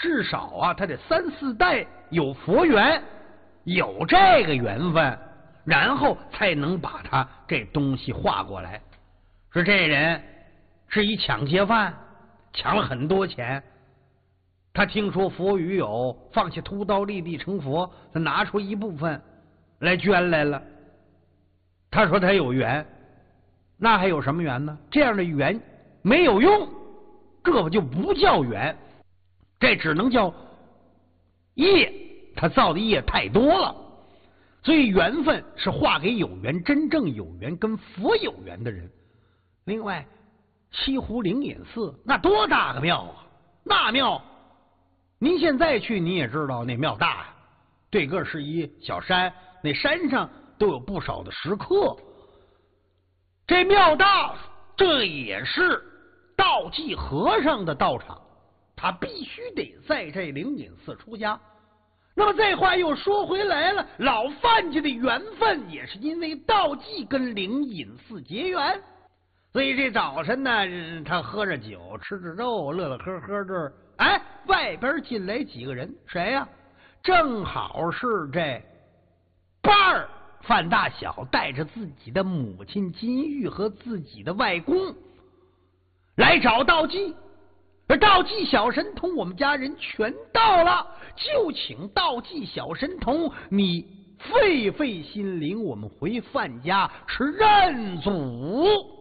至少啊，他得3、4代有佛缘，有这个缘分，然后才能把他这东西化过来。说这人是一抢劫犯，抢了很多钱。他听说佛与有，放下屠刀立地成佛，他拿出一部分来捐来了。他说他有缘，那还有什么缘呢？这样的缘没有用，这不就不叫缘，这只能叫业。他造的业太多了，所以缘分是划给有缘、真正有缘跟佛有缘的人。另外，西湖灵隐寺那多大个庙啊！那庙您现在去你也知道那庙大呀，对个是一小山，那山上都有不少的石刻。这庙大，这也是道济和尚的道场，他必须得在这灵隐寺出家。那么这话又说回来了，老范家的缘分也是因为道济跟灵隐寺结缘，所以这早晨呢，他喝着酒，吃着肉，乐乐呵呵这哎，外边进来几个人，谁呀？正好是这伴儿范大小带着自己的母亲金玉和自己的外公来找道济。而道济小神童我们家人全到了，就请道济小神童你费费心灵，我们回范家吃认祖。